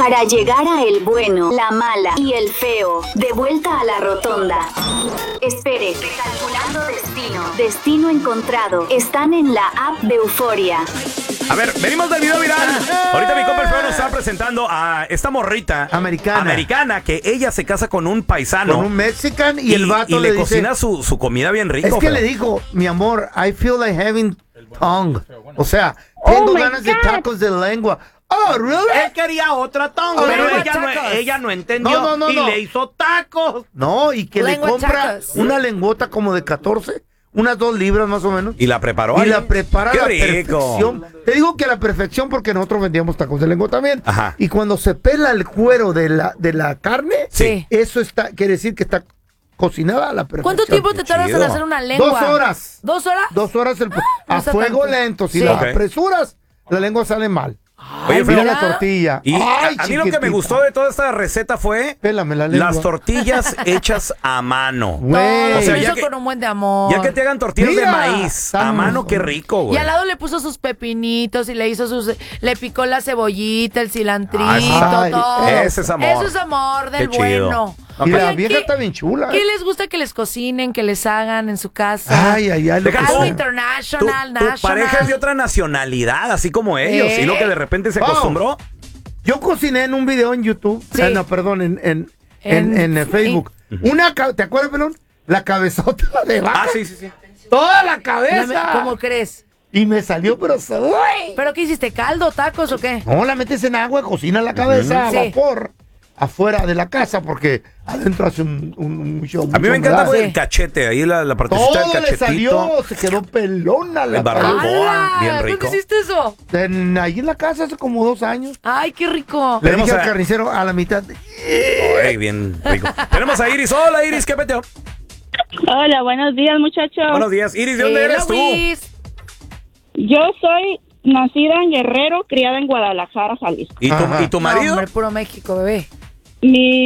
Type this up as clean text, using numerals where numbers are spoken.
para llegar a el bueno, la mala y el feo. De vuelta a la rotonda. Espere, calculando destino. Destino encontrado. Están en la app de Euforia. A ver, venimos del video viral. Ahorita mi compa el feo nos está presentando a esta morrita americana que ella se casa con un paisano. Con un mexican y el vato le dice, cocina su comida bien rico. Es que le dijo, mi amor, I feel like having tongue. O sea, tengo ganas de tacos de lengua. Oh, really? Él quería otra tongue, pero ella no entendió y le hizo tacos. No, y que Lengua le compra tacos. una lengüota como de 14, unas 2 libras más o menos. Y la preparó. Y ahí. la prepara a ¡Qué la rico! perfección. Te digo que a la perfección porque nosotros vendíamos tacos de lengua también. Ajá. Y cuando se pela el cuero de la carne, Sí. eso quiere decir que está cocinada a la perfección. ¿Cuánto tiempo te tardas en chido. hacer una lengua? 2 horas. ¿2 horas? 2 horas a no está fuego tanto. lento. Si Sí. la Ok. apresuras, la lengua sale mal. Oye, Mira feo, la tortilla. Y Ay, a mí lo que me chiquitita. gustó de toda esta receta fue Pélame la lengua. las tortillas hechas a mano. Güey. Todo O sea, lo ya hizo que- con un buen de amor. Ya que te hagan tortillas Mira, de maíz a tan- mano, qué rico, Y güey. al lado le puso sus pepinitos y le picó la cebollita, el cilantrito, Ay, todo. ese es amor. Eso es amor del Qué chido. bueno. Y la Oye, vieja está bien chula. ¿Qué les gusta que les cocinen, que les hagan en su casa? Ay, lo Deja que tú. Algo sea. international, Tu national. pareja es de otra nacionalidad, así como ellos. Y lo que de repente se Wow. acostumbró. Yo cociné en un video en YouTube. Sí. No, perdón, en En- Facebook. ¿Te acuerdas, pelón? La cabezota de vaca. Ah, sí, sí, sí. Toda la No cabeza. me- ¿Cómo crees? Y me salió, pero ¡uy! ¿Pero qué hiciste? ¿Caldo, tacos o qué? No, la metes en agua, cocina la cabeza Sí. a vapor afuera de la casa porque adentro hace un show. A mí me mucho encanta humedad. pues, el cachete, ahí la partecita del Todo le cachetito. salió, se quedó pelona la El barbacoa. cabeza. bien ¿Dónde rico. hiciste eso? Ahí en la casa hace como 2 años. Ay, qué rico. Le Tenemos dije a- al carnicero a la mitad. Ay, bien rico. Tenemos a Iris. Hola, Iris, ¿qué peteo? Hola, buenos días, muchachos. Buenos días. Iris, ¿de dónde eres tú? Luis. Yo soy nacida en Guerrero, criada en Guadalajara, Jalisco. ¿Y Ajá. tu No, marido? hombre, puro México, bebé. Mi